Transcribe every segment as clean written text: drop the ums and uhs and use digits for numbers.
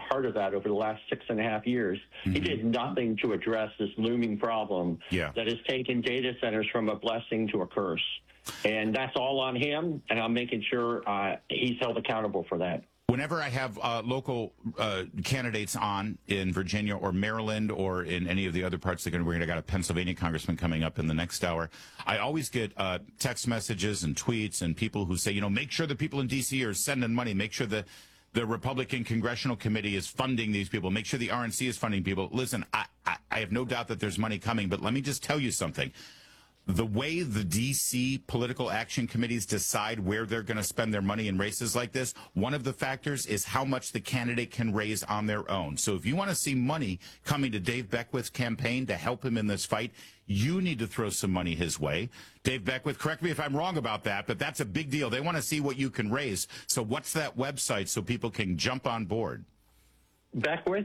part of that over the last 6.5 years. He did nothing to address this looming problem that has taken data centers from a blessing to a curse. And that's all on him, and I'm making sure he's held accountable for that. Whenever I have local candidates on in Virginia or Maryland or in any of the other parts of the country, I got a Pennsylvania congressman coming up in the next hour, I always get text messages and tweets and people who say, make sure the people in D.C. are sending money, make sure the Republican Congressional Committee is funding these people, make sure the RNC is funding people. Listen, I have no doubt that there's money coming, but let me just tell you something. The way the D.C. political action committees decide where they're going to spend their money in races like this, one of the factors is how much the candidate can raise on their own. So if you want to see money coming to Dave Beckwith's campaign to help him in this fight, you need to throw some money his way. Dave Beckwith, correct me if I'm wrong about that, but that's a big deal. They want to see what you can raise. So what's that website so people can jump on board? Beckwith,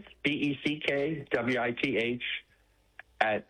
BECKWITH, at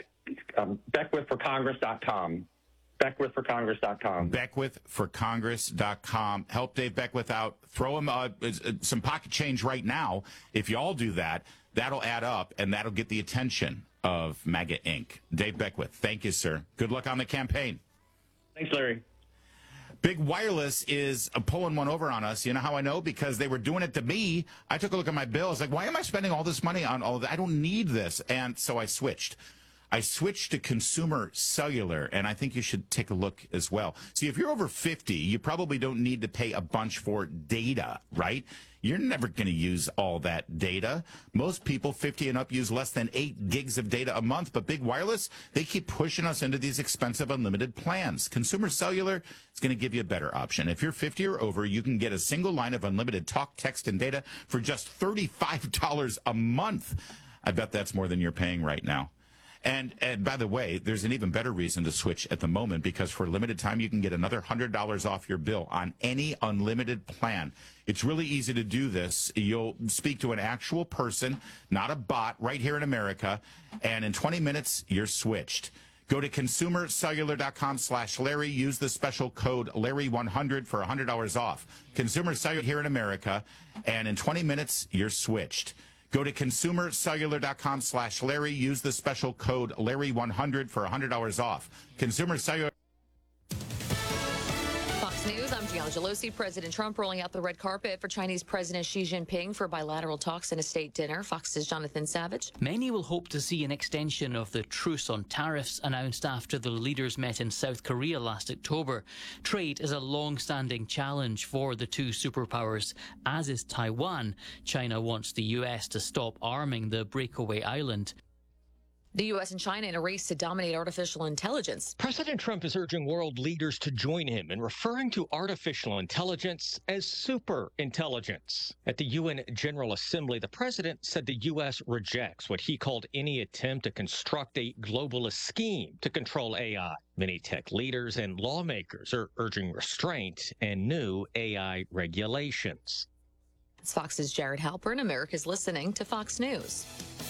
BeckwithForCongress.com. BeckwithForCongress.com. BeckwithForCongress.com. Help Dave Beckwith out. Throw him some pocket change right now. If you all do that, that'll add up, and that'll get the attention of MAGA Inc. Dave Beckwith, thank you, sir. Good luck on the campaign. Thanks, Larry. Big Wireless is pulling one over on us. You know how I know? Because they were doing it to me. I took a look at my bill. I was like, why am I spending all this money on all of that? I don't need this. And so I switched. To Consumer Cellular, and I think you should take a look as well. See, if you're over 50, you probably don't need to pay a bunch for data, right? You're never going to use all that data. Most people 50 and up use less than 8 gigs of data a month, but Big Wireless, they keep pushing us into these expensive unlimited plans. Consumer Cellular is going to give you a better option. If you're 50 or over, you can get a single line of unlimited talk, text, and data for just $35 a month. I bet that's more than you're paying right now. And by the way, there's an even better reason to switch at the moment, because for a limited time, you can get another $100 off your bill on any unlimited plan. It's really easy to do this. You'll speak to an actual person, not a bot, right here in America, and in 20 minutes, you're switched. Go to consumercellular.com/Larry. Use the special code Larry100 for $100 off. Consumer Cellular here in America, and in 20 minutes, you're switched. Go to consumercellular.com/Larry. Use the special code Larry100 for $100 off. Consumer Cellular. Fox News, I'm Gianna Gelosi. President Trump rolling out the red carpet for Chinese President Xi Jinping for bilateral talks and a state dinner. Fox's Jonathan Savage. Many will hope to see an extension of the truce on tariffs announced after the leaders met in South Korea last October. Trade is a long-standing challenge for the two superpowers, as is Taiwan. China wants the U.S. to stop arming the breakaway island. The U.S. and China in a race to dominate artificial intelligence. President Trump is urging world leaders to join him in referring to artificial intelligence as super intelligence. At the UN General Assembly, the president said the U.S. rejects what he called any attempt to construct a globalist scheme to control AI. Many tech leaders and lawmakers are urging restraint and new AI regulations. It's Fox's Jared Halpern. America's listening to Fox News.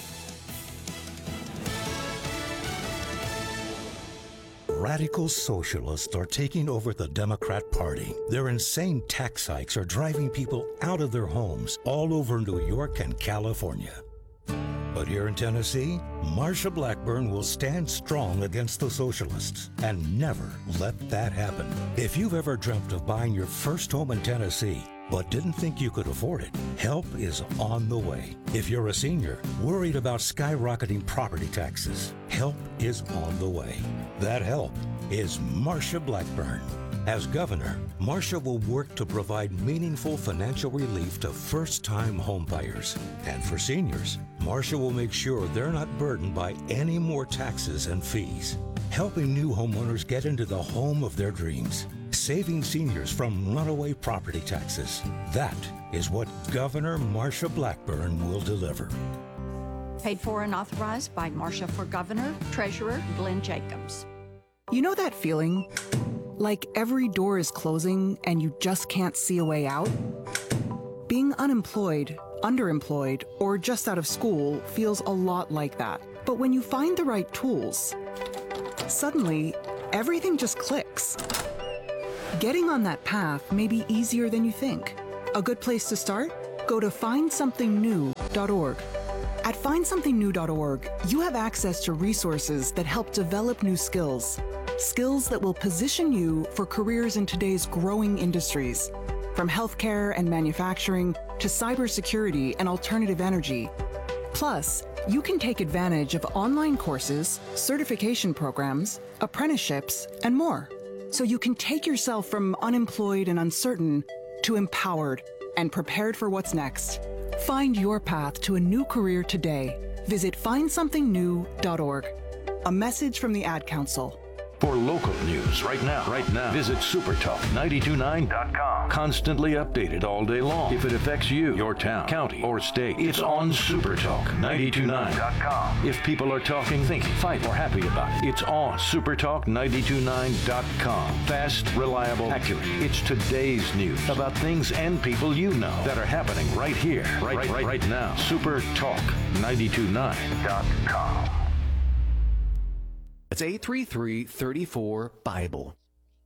Radical socialists are taking over the Democrat Party. Their insane tax hikes are driving people out of their homes all over New York and California. But here in Tennessee, Marsha Blackburn will stand strong against the socialists and never let that happen. If you've ever dreamt of buying your first home in Tennessee, but didn't think you could afford it, help is on the way. If you're a senior worried about skyrocketing property taxes, help is on the way. That help is Marsha Blackburn. As governor, Marsha will work to provide meaningful financial relief to first-time homebuyers. And for seniors, Marsha will make sure they're not burdened by any more taxes and fees, helping new homeowners get into the home of their dreams, saving seniors from runaway property taxes. That is what Governor Marsha Blackburn will deliver. Paid for and authorized by Marsha for Governor, Treasurer Glenn Jacobs. You know that feeling? Like every door is closing and you just can't see a way out? Being unemployed, underemployed, or just out of school feels a lot like that. But when you find the right tools, suddenly everything just clicks. Getting on that path may be easier than you think. A good place to start? Go to findsomethingnew.com. findsomethingnew.org. At findsomethingnew.org, you have access to resources that help develop new skills. Skills that will position you for careers in today's growing industries, from healthcare and manufacturing to cybersecurity and alternative energy. Plus, you can take advantage of online courses, certification programs, apprenticeships, and more. So you can take yourself from unemployed and uncertain to empowered and prepared for what's next. Find your path to a new career today. Visit findsomethingnew.org. A message from the Ad Council. For local news right now, visit supertalk929.com. Constantly updated all day long. If it affects you, your town, county, or state, it's on supertalk929.com. If people are talking, thinking, fight, or happy about it, it's on supertalk929.com. Fast, reliable, accurate. It's today's news about things and people you know that are happening right here, right now. supertalk929.com. It's 833-34-BIBLE.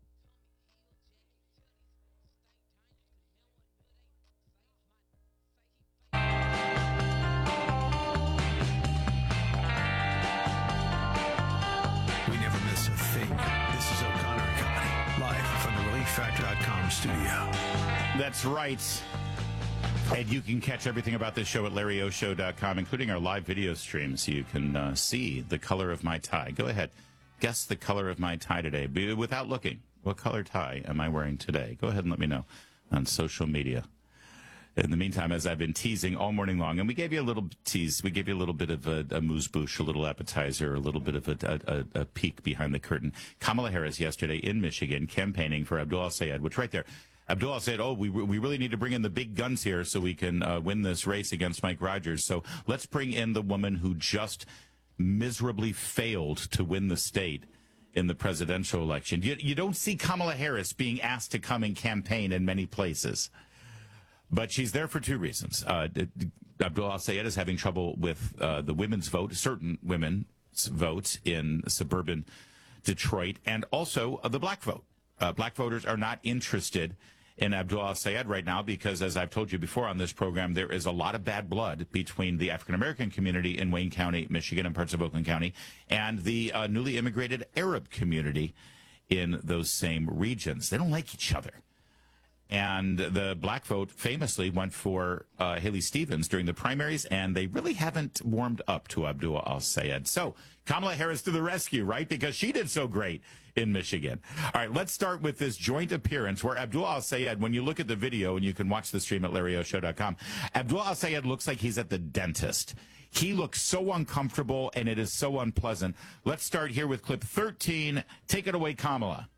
We never miss a thing. This is O'Connor & Company, live from the ReliefFactor.com studio. That's right. And you can catch everything about this show at LarryOShow.com, including our live video stream, so you can see the color of my tie. Go ahead. Guess the color of my tie today. Without looking, what color tie am I wearing today? Go ahead and let me know on social media. In the meantime, as I've been teasing all morning long, and we gave you a little tease, we gave you a little bit of a amuse-bouche, a little appetizer, a little bit of a peek behind the curtain. Kamala Harris yesterday in Michigan campaigning for Abdul al-Sayed, which right there, Abdul al-Sayed, we really need to bring in the big guns here so we can win this race against Mike Rogers. So let's bring in the woman who just miserably failed to win the state in the presidential election. You don't see Kamala Harris being asked to come and campaign in many places. But she's there for two reasons. Abdul al-Sayed is having trouble with the women's vote, certain women's votes in suburban Detroit, and also the black vote. Black voters are not interested in Abdul al-Sayed right now because, as I've told you before on this program, there is a lot of bad blood between the African-American community in Wayne County, Michigan, and parts of Oakland County, and the newly immigrated Arab community in those same regions. They don't like each other. And the black vote famously went for Haley Stevens during the primaries, and they really haven't warmed up to Abdul al-Sayed. So Kamala Harris to the rescue, right? Because she did so great in Michigan. All right, let's start with this joint appearance where Abdul al-Sayed, when you look at the video, and you can watch the stream at LarryOShow.com, Abdul al-Sayed looks like he's at the dentist. He looks so uncomfortable, and it is so unpleasant. Let's start here with clip 13. Take it away, Kamala.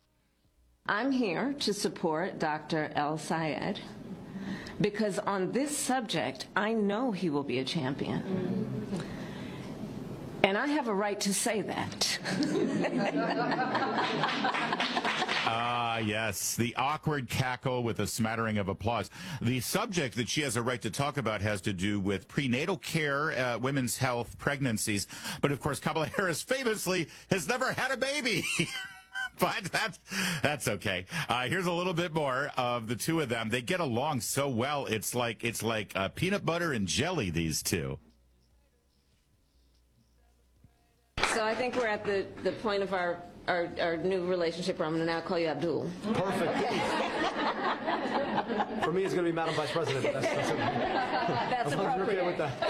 I'm here to support Dr. al-Sayed because on this subject, I know he will be a champion. And I have a right to say that. Yes, the awkward cackle with a smattering of applause. The subject that she has a right to talk about has to do with prenatal care, women's health, pregnancies. But, of course, Kamala Harris famously has never had a baby. But that's okay. Here's a little bit more of the two of them. They get along so well. It's like peanut butter and jelly, these two. So I think we're at the point of our new relationship where I'm going to now call you Abdul. Perfect. For me, it's going to be Madam Vice President. But that's appropriate. With that.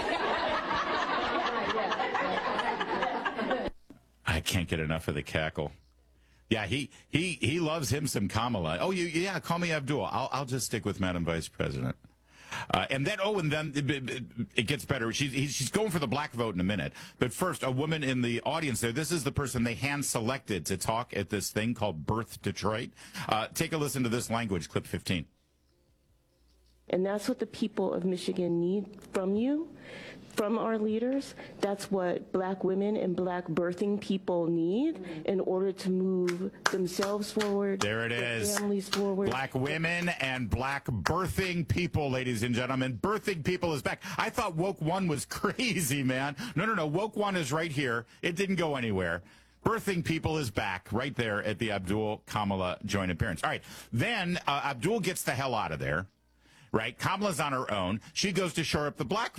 I can't get enough of the cackle. Yeah, he loves him some Kamala. Oh, call me Abdul. I'll just stick with Madam Vice President. And then it gets better. She's going for the black vote in a minute. But first, a woman in the audience there. This is the person they hand-selected to talk at this thing called Birth Detroit. Take a listen to this language, clip 15. And that's what the people of Michigan need from you, from our leaders. That's what black women and black birthing people need in order to move themselves forward. There it is. Families forward. Black women and black birthing people, ladies and gentlemen. Birthing people is back. I thought Woke One was crazy, man. No. Woke One is right here. It didn't go anywhere. Birthing people is back right there at the Abdul-Kamala joint appearance. All right. Then Abdul gets the hell out of there. Right? Kamala's on her own. She goes to shore up the black